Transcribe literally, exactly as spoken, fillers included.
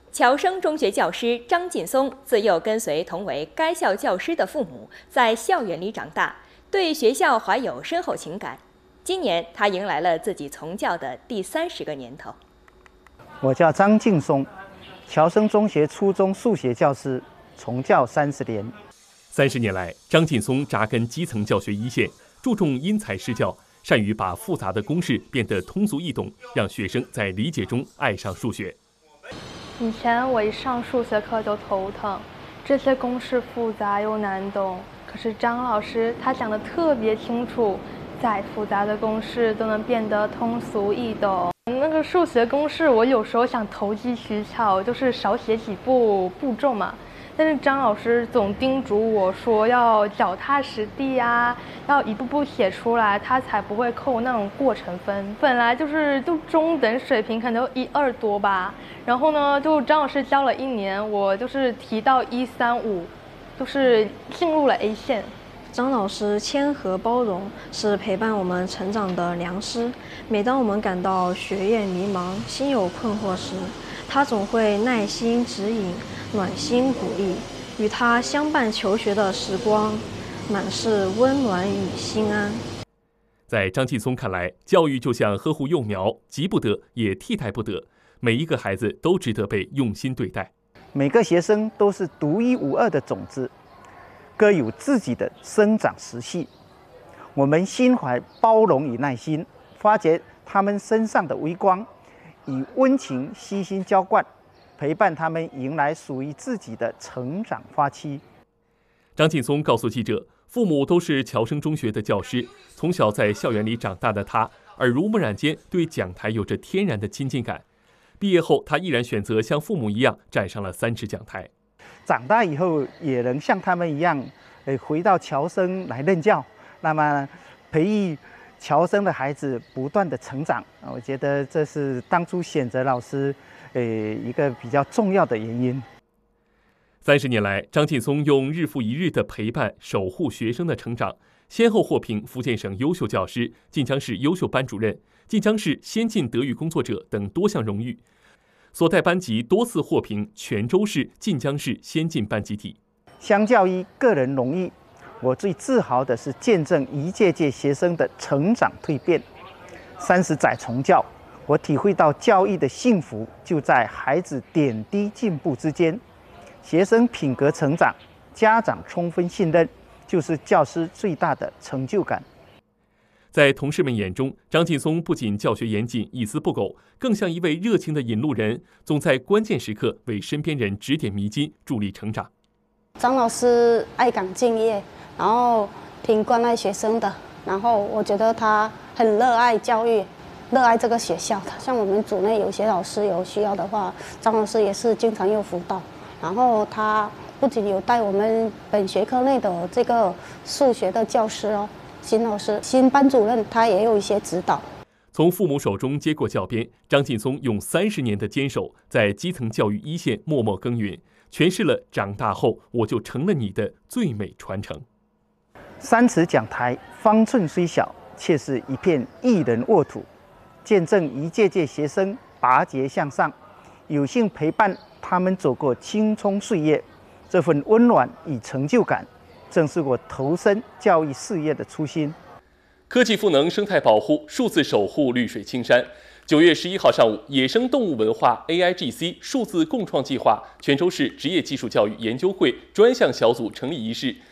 侨生中学教师张劲松自幼跟随同为该校教师的父母在校园里长大，对学校怀有深厚情感。今年，他迎来了自己从教的第三十个年头。 我叫张劲松，侨生中学初中数学教师，从教三十年。 三十年来，张劲松扎根基层教学一线，注重因材施教，善于把复杂的公式变得通俗易懂，让学生在理解中爱上数学。 以前我一上数学课就头疼，这些公式复杂又难懂。可是张老师他讲得特别清楚，再复杂的公式都能变得通俗易懂。那个数学公式，我有时候想投机取巧，就是少写几步步骤嘛。但是张老师总叮嘱我说要脚踏实地啊，要一步步写出来，他才不会扣那种过程分。本来就是就中等水平，可能就一二多吧。然后呢，就张老师教了一年，我就是提到一三五，就是进入了 A 线。 张老师谦和包容，是陪伴我们成长的良师。每当我们感到学业迷茫、心有困惑时，他总会耐心指引，暖心鼓励。与他相伴求学的时光，满是温暖与心安。 在张劲松看来，教育就像呵护幼苗，急不得也替代不得，每一个孩子都值得被用心对待。 每个学生都是独一无二的种子，各有自己的生长时序。我们心怀包容与耐心，发掘他们身上的微光，以温情悉心浇灌，陪伴他们迎来属于自己的成长花期。 张劲松告诉记者，父母都是侨生中学的教师，从小在校园里长大的他，耳濡目染间对讲台有着天然的亲近感。毕业后，他依然选择像父母一样站上了三尺讲台。 长大以后也能像他们一样，呃，回到侨生来任教，那么培育侨生的孩子不断的成长。我觉得这是当初选择老师，呃，一个比较重要的原因。 三十年来，张劲松用日复一日的陪伴守护学生的成长，先后获评福建省优秀教师、晋江市优秀班主任、晋江市先进德育工作者等多项荣誉。所带班级多次获评泉州市、晋江市先进班集体。 相较于个人荣誉，我最自豪的是见证一届届学生的成长蜕变。三十载从教，我体会到教育的幸福就在孩子点滴进步之间。学生品格成长，家长充分信任，就是教师最大的成就感。 在同事们眼中，张劲松不仅教学严谨、一丝不苟，更像一位热情的引路人，总在关键时刻为身边人指点迷津，助力成长。 张老师爱岗敬业，然后挺关爱学生的，然后我觉得他很热爱教育，热爱这个学校的。像我们组内有些老师有需要的话，张老师也是经常有辅导。然后他不仅有带我们本学科内的这个数学的教师哦。新老师、新班主任，他也有一些指导。 从父母手中接过教鞭，张劲松用三十年的坚守，在基层教育一线默默耕耘，诠释了长大后我就成了你的最美传承。 三尺讲台，方寸虽小，却是一片一人沃土，见证一届届学生拔节向上，有幸陪伴他们走过青葱岁月，这份温暖与成就感，正是我投身教育事业的初心。 科技赋能生态保护，数字守护绿水青山。九月十一号上午，野生动物文化 A I G C 数字共创计划泉州市职业技术教育研究会专项小组成立仪式